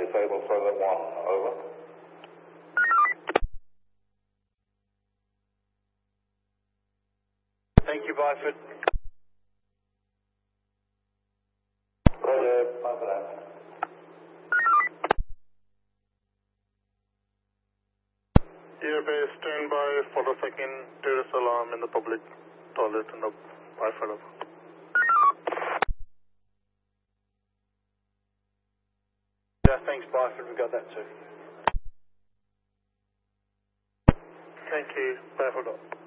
disable further 1, over. Thank you, Byford. Roger, bye for that. Airbase standby for the second terrace alarm in the public toilet in the Byford. Yeah, thanks, Byford. We got that too. Thank you, Byford.